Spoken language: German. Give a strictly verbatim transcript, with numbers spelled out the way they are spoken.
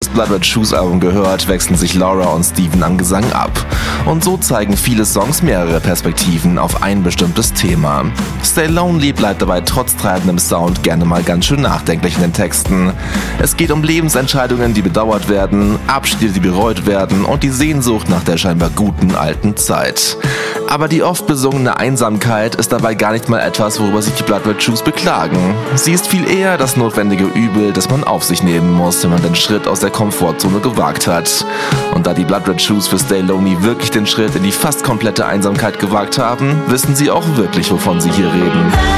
Blood Red Shoes Album gehört, wechseln sich Laura und Steven am Gesang ab. Und so zeigen viele Songs mehrere Perspektiven auf ein bestimmtes Thema. Stay Lonely bleibt dabei trotz treibendem Sound gerne mal ganz schön nachdenklich in den Texten. Es geht um Lebensentscheidungen, die bedauert werden, Abschiede, die bereut werden und die Sehnsucht nach der scheinbar guten alten Zeit. Aber die oft besungene Einsamkeit ist dabei gar nicht mal etwas, worüber sich die Blood Red Shoes beklagen. Sie ist viel eher das notwendige Übel, das man auf sich nehmen muss, wenn man den Schritt aus der Komfortzone gewagt hat. Und da die Blood Red Shoes für Stay Lonely wirklich den Schritt in die fast komplette Einsamkeit gewagt haben, wissen sie auch wirklich, wovon sie hier reden.